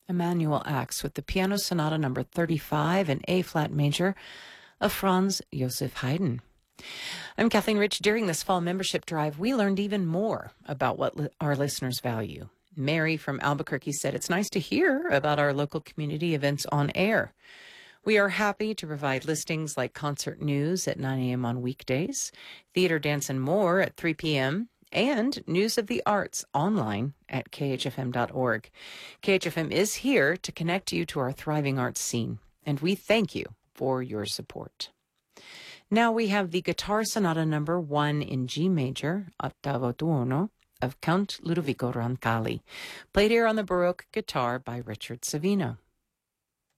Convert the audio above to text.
Emmanuel Ax with the Piano Sonata number 35 in A-flat major of Franz Joseph Haydn. I'm Kathleen Rich. During this fall membership drive, we learned even more about what our listeners value. Mary from Albuquerque said, it's nice to hear about our local community events on air. We are happy to provide listings like concert news at 9 a.m. on weekdays, theater, dance, and more at 3 p.m., and news of the arts online at khfm.org. KHFM is here to connect you to our thriving arts scene, and we thank you for your support. Now we have the Guitar Sonata number 1 in G major, ottavo tuono, of Count Ludovico Roncalli, played here on the Baroque guitar by Richard Savino.